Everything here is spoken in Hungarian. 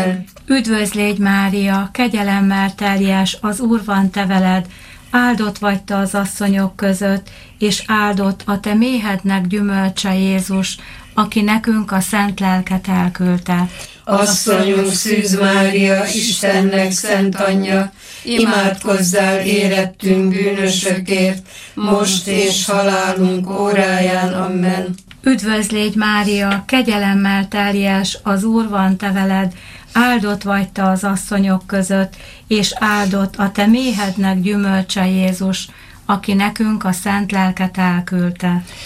Üdvözl légy Mária, kegyelemmel teljes, az Úr van te veled, áldott vagy te az asszonyok között, és áldott a te méhednek gyümölcse Jézus, aki nekünk a szent lelket elküldte. Asszonyunk Szűz Mária, Istennek szent anyja, imádkozzál érettünk bűnösökért, most és halálunk óráján. Amen. Üdvözl légy Mária, kegyelemmel teljes, az Úr van te veled, áldott vagy te az asszonyok között, és áldott a te méhednek gyümölcse Jézus, aki nekünk a szent lelket elküldte.